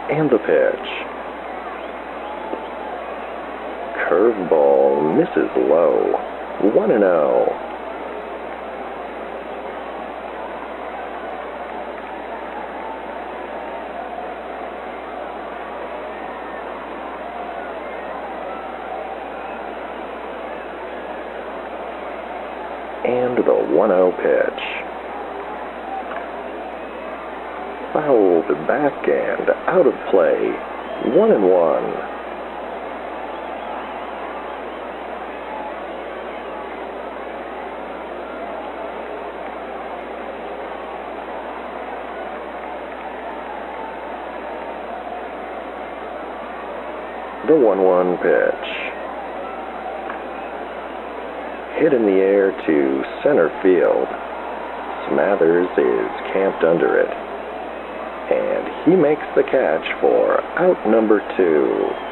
And the pitch. Curveball misses low. 1-0. And the 1-0 pitch. Fouled back and out of play. 1-1. The 1-1 pitch. Hit in the air to center field. Smathers is camped under it. And he makes the catch for out number 2.